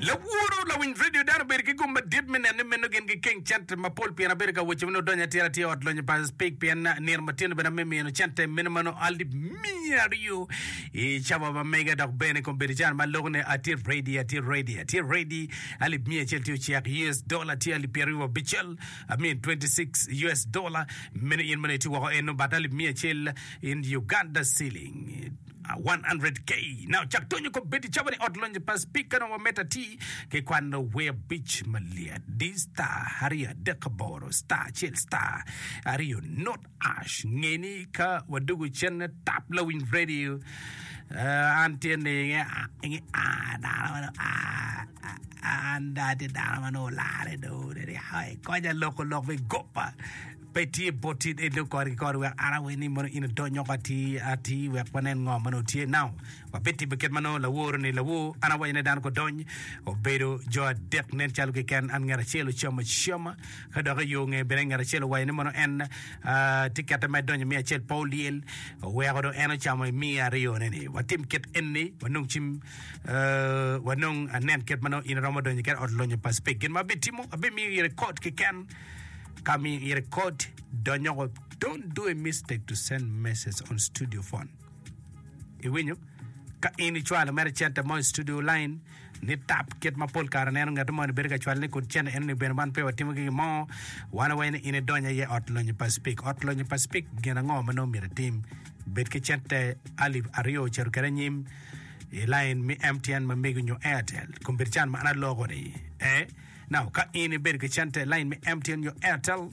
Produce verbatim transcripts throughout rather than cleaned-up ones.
La wuro la win radio dar ber ki gumba dit men ne men gen ki king chant ma pol pena ber ka wuche no donya tira ti ot lonya pas speak pena nir matin bena me me no chant men mano aldi miario e chaba ba mega dog bene kon ber jan ma logne atir radio atir radio atir radio ali mia chelti chiak U S dollar ti ali peru bichel I mean twenty-six U S dollar men in money ti wa eno batali mia chel in Uganda ceiling Uh, one hundred K. Now, Jack Tonyo ko beti chabani outlonge pas speaker no meta T ke kwano where beach malia. This star haria dekaboro star chill star hario not ash ngeni ka wadugu chen tap lowing radio uh, antene nge ah na ah anda de dama no lare do de hai konya loko loko gopa peti botit e do kori kori wa ara we ni mo ina do nyokati ati we panen ngom no tie now wa peti beket mano la wor ni la wo ana wa ina dan ko don o bedo jo dek nen chalu ke kan an ngara chelo choma choma ka do yo nge bere ngara chelo wa ni mo en tikata ma don mi chel pauliel we ko do eno chama mi ario ne wa tim ket enni wa nung chim wa nung anen ket mano ina ramadan ket od lo pas peken ma betimo abe mi record ke kan Kami record donyo don't do a mistake to send message on studio phone. Iwenyo ka ini chwala mere chenta mo studio line ni tap ket ma pol kar nenu ngata mo berga chwala ni kun chen en ni ben ban pe watimo ki mo wana wayne ine donya ye otlonyo pas speak otlonyo pas speak gena ngoma no mira team bet ke chente ali ario cher karanyim e line mi M T N ma megu nyo Airtel kumbirchan ma ana logo ni eh now ka ini berga chente line mi M T N yo Airtel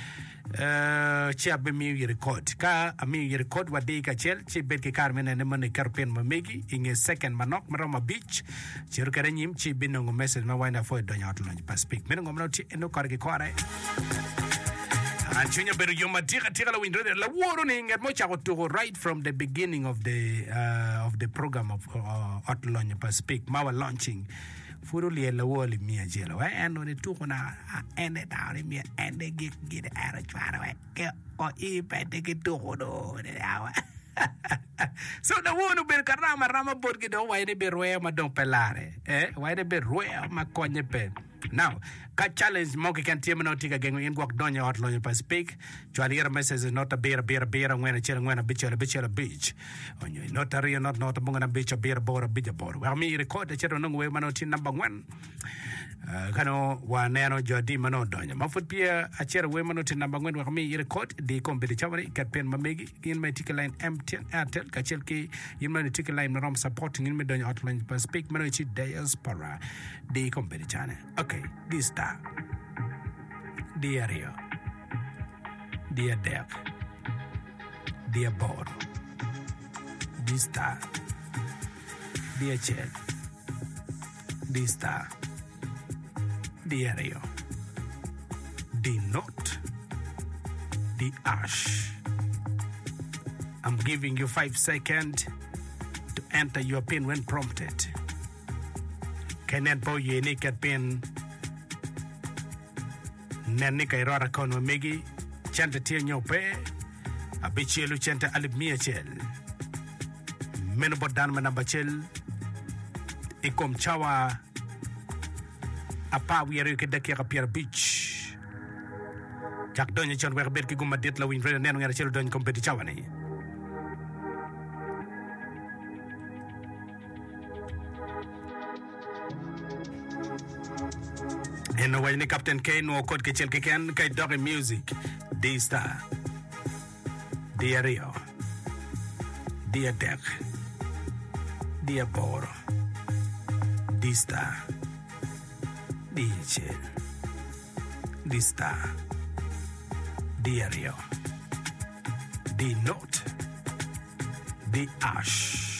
uh chia be mi record ka ami record wa de ka chel chi bet ke carmen ne man karpen ma megi in a second manok maroma beach chiru kare nyim chi binongo message ma wana fo do nyot lo pas speak men ngom no ti eno kar ke kore Anchunya beru yoma tira tira la windre la woro ni ngat mo cha to right from the beginning of the uh, of the program of uh, Outlaw pas speak ma wa launching furu li la woli mi ajelo wa eno ne tu na ene da mi ene gik gide ara chwara wa ke o I pete ke tu do de awa so the one ber karama rama borgi do wa ide berwe ma don pelare eh wa ide berwe ma konye pe now ka challenge mo ke kan tiemo no tika gengo in gok donya Outlaw pas speak chwali era message not a beer beer beer ngena chela ngena bichela bichela beach onyo not a rio not not bunga na bicha beer bora bija bora wa mi record chero no we mano tin number one uh, kano wa neno jodi mano donya mafut pia a chero we mano tin number one wa mi record di kompeti chawari kat pen mamegi in my ticket line M T N Airtel ka chelki in my ticket line rom supporting in me donya Outlaw pas speak mano chi diaspora di kompeti chane okay this time Dear Rio, dear Deck, dear Board, dear Star, dear Chel, dear Star, dear Rio, dear Note, dear Ash. I'm giving you five seconds to enter your pin when prompted. Kenneth Boye naked pin. Nani kay rara kono megi chanta tia nyope abichelu chanta alib mia chel meno bodan manamba chel ikom chawa apa wiere ke daki ka Pierre Beach jak donya chon wer ber ki gumma det la win rena nenu ngara chelu donya kompeti chawa ni and when the Captain K no code ke chel ke ken kay dog music D Star Dia Rio Dia Deck Dia Boro D Star Dia Chel D Star Dia Rio D Note D Ash